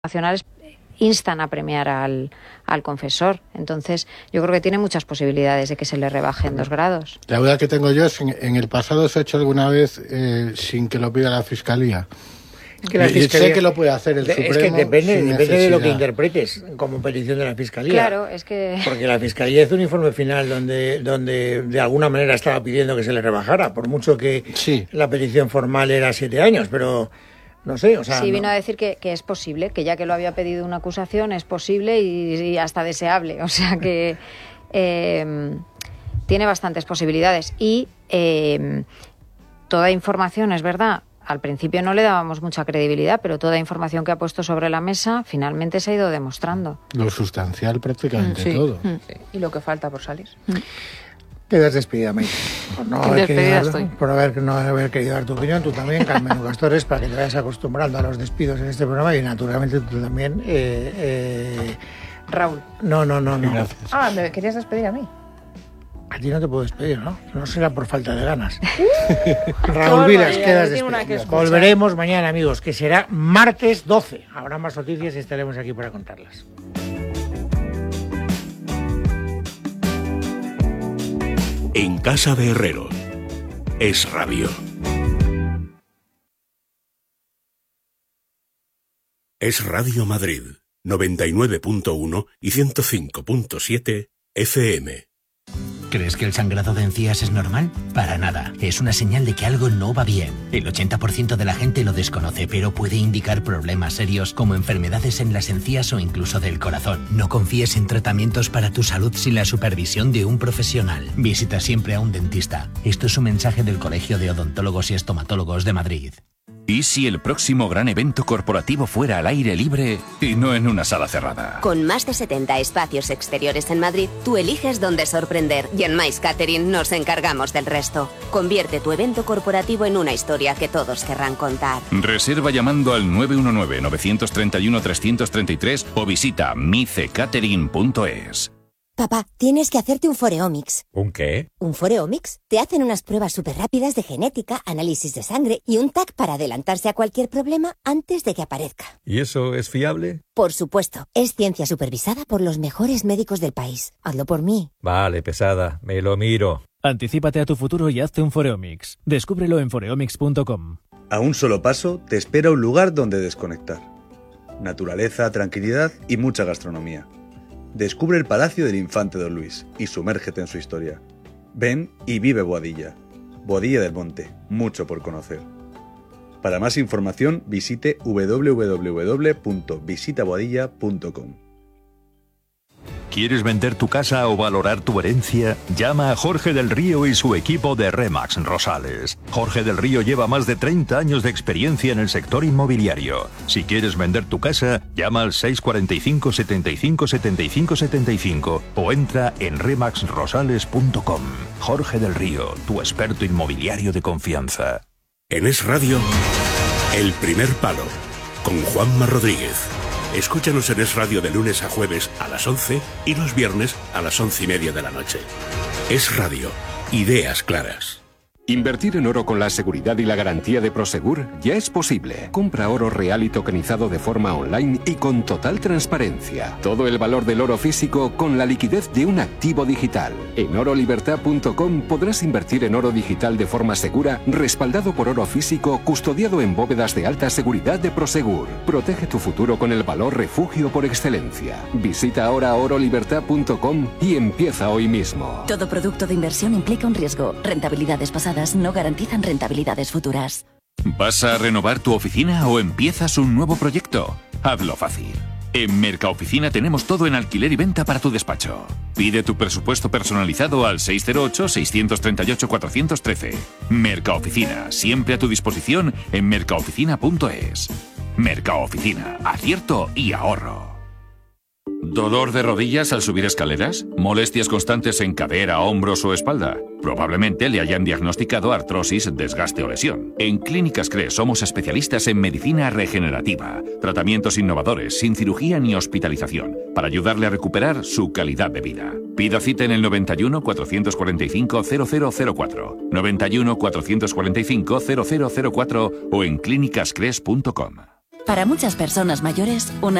nacionales instan a premiar al confesor. Entonces, yo creo que tiene muchas posibilidades de que se le rebajen 2 grados. La duda que tengo yo es, en el pasado se ha hecho alguna vez sin que lo pida la Fiscalía. Que la Fiscalía, sé que lo puede hacer el Supremo. Es que depende de lo que interpretes como petición de la Fiscalía. Claro, es que... Porque la Fiscalía hizo un informe final donde de alguna manera estaba pidiendo que se le rebajara, por mucho que la petición formal era 7 años, pero... No sé, o sea... Sí, vino a decir que es posible, que ya que lo había pedido una acusación, es posible y hasta deseable. O sea que tiene bastantes posibilidades. Y toda información, es verdad, al principio no le dábamos mucha credibilidad, pero toda información que ha puesto sobre la mesa finalmente se ha ido demostrando. Lo sustancial prácticamente todo. Sí. Y lo que falta por salir. Quedas despedida, Maite. Por no haber querido dar tu opinión, tú también, Carmen Gastores, para que te vayas acostumbrando a los despidos en este programa y naturalmente tú también. Raúl. No. Gracias. ¿Me querías despedir a mí? A ti no te puedo despedir, ¿no? No será por falta de ganas. Raúl Vilas, quedas despedido. Volveremos mañana, amigos, que será martes 12. Habrá más noticias y estaremos aquí para contarlas. En casa de Herrero. Es Radio. Es Radio Madrid, 99.1 y 105.7 FM. ¿Crees que el sangrado de encías es normal? Para nada. Es una señal de que algo no va bien. El 80% de la gente lo desconoce, pero puede indicar problemas serios como enfermedades en las encías o incluso del corazón. No confíes en tratamientos para tu salud sin la supervisión de un profesional. Visita siempre a un dentista. Esto es un mensaje del Colegio de Odontólogos y Estomatólogos de Madrid. ¿Y si el próximo gran evento corporativo fuera al aire libre y no en una sala cerrada? Con más de 70 espacios exteriores en Madrid, tú eliges dónde sorprender y en Mais Catering nos encargamos del resto. Convierte tu evento corporativo en una historia que todos querrán contar. Reserva llamando al 919-931-333 o visita micecatering.es. Papá, tienes que hacerte un Foreomics. ¿Un qué? Un Foreomics. Te hacen unas pruebas súper rápidas de genética, análisis de sangre y un TAC para adelantarse a cualquier problema antes de que aparezca. ¿Y eso es fiable? Por supuesto. Es ciencia supervisada por los mejores médicos del país. Hazlo por mí. Vale, pesada. Me lo miro. Anticípate a tu futuro y hazte un Foreomics. Descúbrelo en foreomics.com. A un solo paso te espera un lugar donde desconectar. Naturaleza, tranquilidad y mucha gastronomía. Descubre el Palacio del Infante Don Luis y sumérgete en su historia. Ven y vive Boadilla. Boadilla del Monte, mucho por conocer. Para más información visite www.visitaboadilla.com. ¿Quieres vender tu casa o valorar tu herencia? Llama a Jorge del Río y su equipo de Remax Rosales. Jorge del Río lleva más de 30 años de experiencia en el sector inmobiliario. Si quieres vender tu casa, llama al 645 75 75 75 o entra en remaxrosales.com. Jorge del Río, tu experto inmobiliario de confianza. En Es Radio, El Primer Palo, con Juanma Rodríguez. Escúchanos en Es Radio de lunes a jueves a las 11 y los viernes a las 11:30 de la noche. Es Radio, ideas claras. Invertir en oro con la seguridad y la garantía de Prosegur ya es posible. Compra oro real y tokenizado de forma online y con total transparencia. Todo el valor del oro físico con la liquidez de un activo digital. En orolibertad.com podrás invertir en oro digital de forma segura, respaldado por oro físico, custodiado en bóvedas de alta seguridad de Prosegur. Protege tu futuro con el valor refugio por excelencia. Visita ahora orolibertad.com y empieza hoy mismo. Todo producto de inversión implica un riesgo. Rentabilidades pasadas no garantizan rentabilidades futuras. ¿Vas a renovar tu oficina o empiezas un nuevo proyecto? Hazlo fácil. En Mercaoficina tenemos todo en alquiler y venta para tu despacho. Pide tu presupuesto personalizado al 608-638-413. Mercaoficina, siempre a tu disposición en mercaoficina.es. Mercaoficina, acierto y ahorro. ¿Dolor de rodillas al subir escaleras? ¿Molestias constantes en cadera, hombros o espalda? Probablemente le hayan diagnosticado artrosis, desgaste o lesión. En Clínicas CRE somos especialistas en medicina regenerativa, tratamientos innovadores, sin cirugía ni hospitalización, para ayudarle a recuperar su calidad de vida. Pida cita en el 91 445 0004, 91 445 0004 o en clínicascres.com. Para muchas personas mayores, una